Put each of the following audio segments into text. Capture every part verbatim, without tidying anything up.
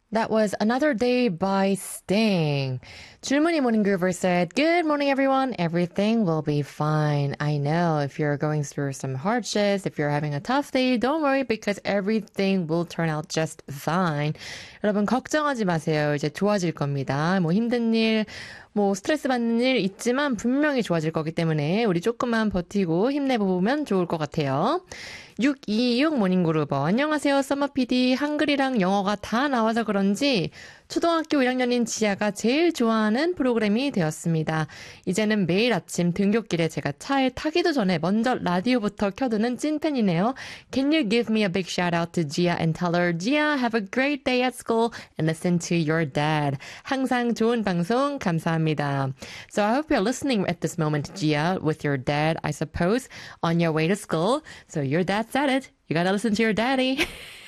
That was Another Day by Sting. Julmuni Morning Groover said, Good morning, everyone. Everything will be fine. I know if you're going through some hardships, if you're having a tough day, don't worry because everything will turn out just fine. 여러분, 걱정하지 마세요. 이제 좋아질 겁니다. 뭐 힘든 일, 뭐 스트레스 받는 일 있지만 분명히 좋아질 거기 때문에 우리 조금만 버티고 힘내보면 좋을 것 같아요. 육이육 모닝그루버 안녕하세요 썸머피디 한글이랑 영어가 다 나와서 그런지 초등학교 일 학년인 지아가 제일 좋아하는 프로그램이 되었습니다. 이제는 매일 아침 등굣길에 제가 차에 타기도 전에 먼저 라디오부터 켜두는 찐팬이네요. Can you give me a big shout out to Gia and tell her Gia have a great day at school and listen to your dad. 항상 좋은 방송 감사합니다. So I hope you're listening at this moment, Gia, with your dad, I suppose, on your way to school. So your dad said it. You gotta listen to your daddy.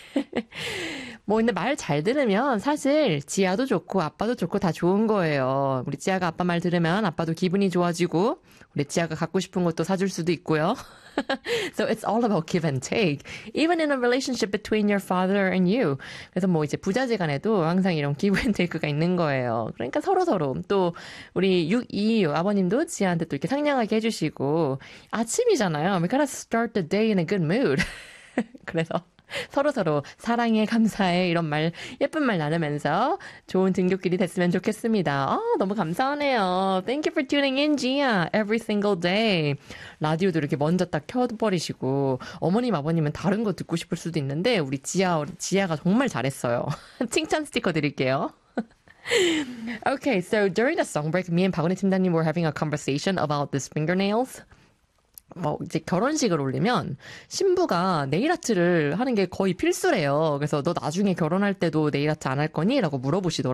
뭐 근데 말 잘 들으면 사실 지아도 좋고 아빠도 좋고 다 좋은 거예요. 우리 지아가 아빠 말 들으면 아빠도 기분이 좋아지고 우리 지아가 갖고 싶은 것도 사줄 수도 있고요. So it's all about give and take. Even in a relationship between your father and you. 그래서 뭐 이제 부자지간에도 항상 이런 give and take가 있는 거예요. 그러니까 서로서로 또 우리 육이이육 아버님도 지아한테 또 이렇게 상냥하게 해주시고 아침이잖아요. We gotta start the day in a good mood. 그래서 서로서로 사랑해, 감사해 이런 말 예쁜 말 나누면서 좋은 등굣길이 됐으면 좋겠습니다. 아, 너무 감사하네요. Thank you for tuning in, Gia. Every single day. 라디오도 이렇게 먼저 딱 켜버리시고 어머님, 아버님은 다른 거 듣고 싶을 수도 있는데 우리 지아, 지아가 정말 잘했어요. 칭찬 스티커 드릴게요. Okay, so during the song break, me and 박은희 팀장님 were having a conversation about these fingernails. 뭐 이제 결혼식을 올리면 신부가 네일 아트를 하는 게 거의 필수래요. 그래서 너 나중에 결혼할 때도 네일 아트 안 할 거니? 라고 물어보시더라고요.